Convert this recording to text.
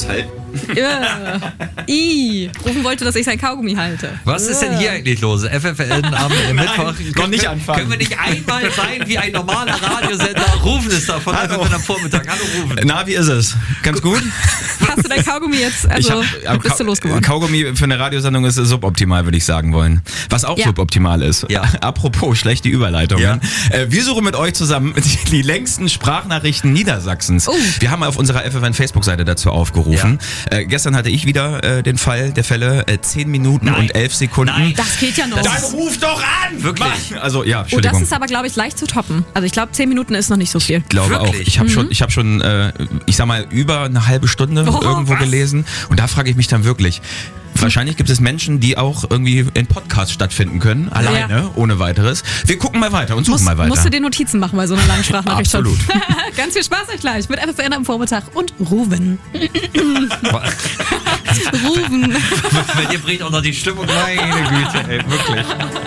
Hand halten. Rufen wollte, dass ich sein Kaugummi halte. Was ist denn hier eigentlich los? FFN am Mittwoch. Noch nicht anfangen. Können wir nicht einmal sein wie ein normaler Radiosender? Rufen ist da von FFN am Vormittag. Hallo Rufen. Na, wie ist es? Ganz gut? Hast du dein Kaugummi jetzt, bist du losgeworden? Kaugummi für eine Radiosendung ist suboptimal, würde ich sagen wollen. Was auch suboptimal ist. Ja. Apropos schlechte Überleitungen. Ja. Wir suchen mit euch zusammen die längsten Sprachnachrichten Niedersachsens. Wir haben auf unserer FFN Facebook-Seite dazu aufgerufen. Ja. Gestern hatte ich wieder den Fall der Fälle 10 Minuten und 11 Sekunden. Nein. Das geht ja noch. Dann ruf doch an! Wirklich? Also, ja, Entschuldigung. Das ist aber, glaube ich, leicht zu toppen. Also ich glaube, 10 Minuten ist noch nicht so viel. Ich glaube auch. Ich habe schon, ich sag mal, über eine halbe Stunde irgendwo gelesen. Und da frage ich mich dann wirklich, wahrscheinlich gibt es Menschen, die auch irgendwie in Podcasts stattfinden können, alleine, ohne weiteres. Wir gucken mal weiter und suchen mal weiter. Musst du dir Notizen machen bei so einer langen Sprachnachricht. Absolut. Ganz viel Spaß euch gleich mit FFN am Vormittag und Ruven. Rufen. Bei dir bricht auch noch die Stimmung. Meine Güte, ey, wirklich.